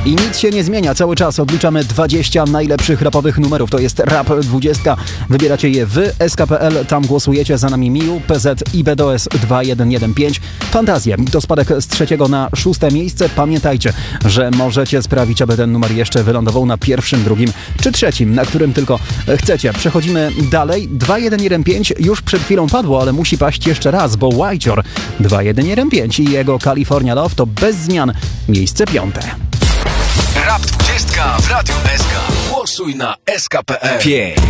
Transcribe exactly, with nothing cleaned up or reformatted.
I nic się nie zmienia, cały czas odliczamy dwadzieścia najlepszych rapowych numerów. To jest Rap dwadzieścia. Wybieracie je wy, S K P L, tam głosujecie. Za nami Miu, P Z i B D O S dwa jeden jeden pięć. Fantazje to spadek z trzeciego na szóste miejsce. Pamiętajcie, że możecie sprawić, aby ten numer jeszcze wylądował na pierwszym, drugim czy trzecim, na którym tylko chcecie. Przechodzimy dalej. dwa jeden jeden pięć już przed chwilą padło, ale musi paść jeszcze raz, bo Whitehor dwa jeden jeden pięć i jego California Love to bez zmian miejsce piąte. Rap dwadzieścia w Radiu S K. Głosuj na S K P L. pięć.